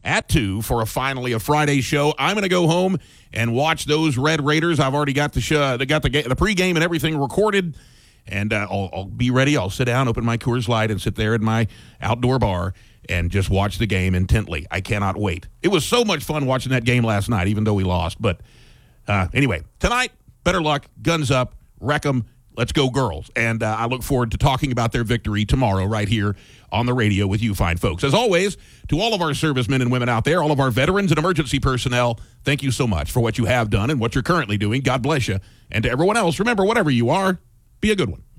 at 2 for a Friday show. I'm going to go home and watch those Red Raiders. I've already got the pregame and everything recorded, and I'll be ready. I'll sit down, open my Coors Light, and sit there in my outdoor bar and just watch the game intently. I cannot wait. It was so much fun watching that game last night, even though we lost. But anyway, tonight, better luck, guns up, wreck 'em. Let's go, girls. And I look forward to talking about their victory tomorrow right here on the radio with you fine folks. As always, to all of our servicemen and women out there, all of our veterans and emergency personnel, thank you so much for what you have done and what you're currently doing. God bless you. And to everyone else, remember, whatever you are, be a good one.